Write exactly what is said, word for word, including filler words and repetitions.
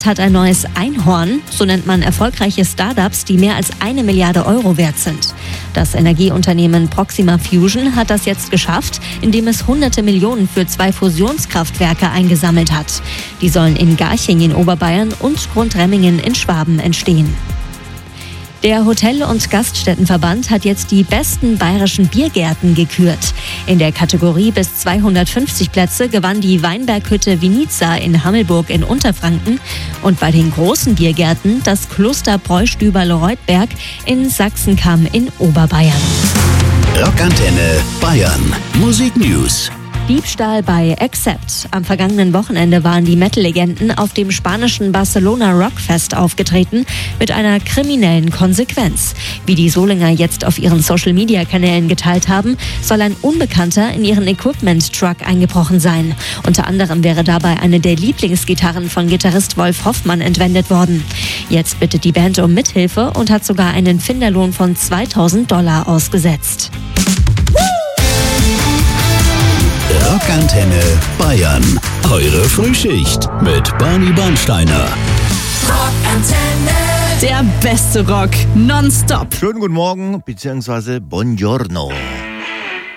hat ein neues Einhorn. So nennt man erfolgreiche Startups, die mehr als eine Milliarde Euro wert sind. Das Energieunternehmen Proxima Fusion hat das jetzt geschafft, indem es hunderte Millionen für zwei Fusionskraftwerke eingesammelt hat. Die sollen in Garching in Oberbayern und Grundremmingen in Schwaben entstehen. Der Hotel- und Gaststättenverband hat jetzt die besten bayerischen Biergärten gekürt. In der Kategorie bis zweihundertfünfzig Plätze gewann die Weinberghütte Vinica in Hammelburg in Unterfranken und bei den großen Biergärten das Kloster Bräustüberl-Reutberg in Sachsenkamm in Oberbayern. Rockantenne Bayern. Musik News. Diebstahl bei Accept. Am vergangenen Wochenende waren die Metal-Legenden auf dem spanischen Barcelona Rockfest aufgetreten mit einer kriminellen Konsequenz. Wie die Solinger jetzt auf ihren Social-Media-Kanälen geteilt haben, soll ein Unbekannter in ihren Equipment-Truck eingebrochen sein. Unter anderem wäre dabei eine der Lieblingsgitarren von Gitarrist Wolf Hoffmann entwendet worden. Jetzt bittet die Band um Mithilfe und hat sogar einen Finderlohn von zweitausend Dollar ausgesetzt. Rockantenne Bayern. Eure Frühschicht mit Barney Bernsteiner. Rockantenne. Der beste Rock nonstop. Schönen guten Morgen bzw. Buongiorno.